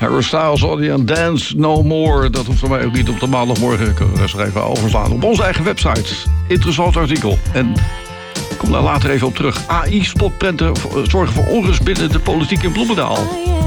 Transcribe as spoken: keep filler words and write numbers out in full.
Harry Styles, Audie and Dance No More. Dat hoeft voor mij ook niet op de maandagmorgen. Kunnen we er even overslaan op onze eigen website. Interessant artikel. En ik kom daar later even op terug. A I-spotprenten zorgen voor onrust binnen de politiek in Bloemendaal.